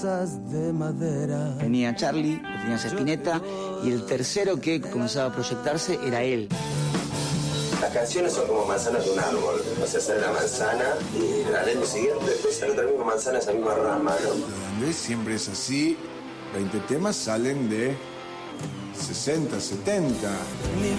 de madera. Venía Charlie, tenías Spinetta, y el tercero que comenzaba a proyectarse era él. Las canciones son como manzanas de un árbol. O sea, sale la manzana y al año siguiente después sale otra misma manzana, esa misma rama, ¿no? Siempre es así. 20 temas salen de 60, 70.